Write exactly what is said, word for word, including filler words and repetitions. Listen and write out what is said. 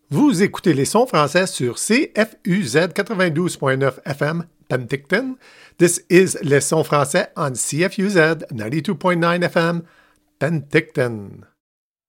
Vous écoutez les sons français sur C F U Z quatre-vingt-douze point neuf F M Penticton. This is les sons français on C F U Z ninety-two point nine F M Penticton.